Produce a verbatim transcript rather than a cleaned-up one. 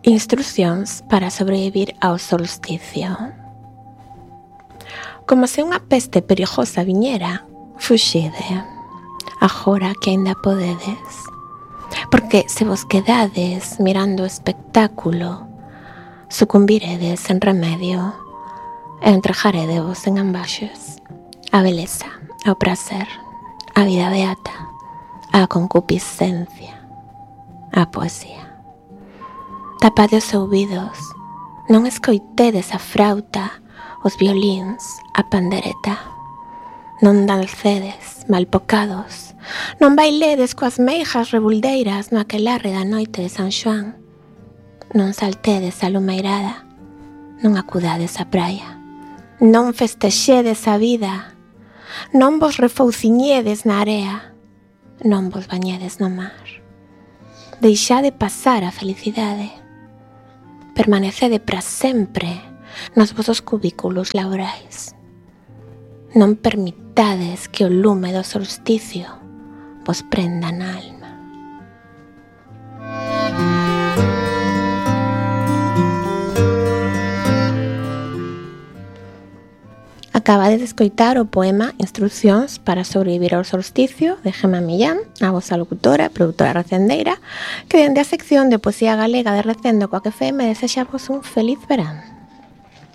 Instrucións para sobrevivir ao solsticio. Como se unha peste perigosa viñera, fuxide, agora que aínda podedes. Porque se vos quedades mirando o espectáculo, sucumbiredes en remedio e entregaredevos en ambaxes a beleza, ao prazer, a vida beata, a concupiscencia, a poesía. Tapade os ouvidos, non escoitedes a frauta, os violíns, a pandereta. Non dancedes, malpocados, non bailedes coas meijas rebuldeiras no aquelarre da noite de San Xoán. Non saltedes a lumeirada, non acudades á praia. Non festexedes a vida, non vos refouciñedes na area, non vos bañedes no mar. Deixade pasar a felicidade. Permanecede para sempre nos vosos cubículos laborais. Non permitades que o lume do solsticio vos prenda na alma. Acabades de escoitar o poema Instrucións para sobrevivir ao solsticio de Gemma Millán, a vosa locutora, produtora recendeira, que dende a sección de poesía galega de Recendo coa F M desexa vos un feliz verán.